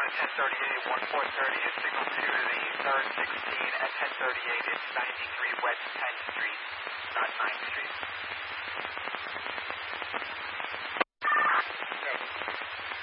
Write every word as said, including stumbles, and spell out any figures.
at ten thirty-eight, one four thirty, at signal two to the third sixteen at ten thirty-eight, it's ninety-three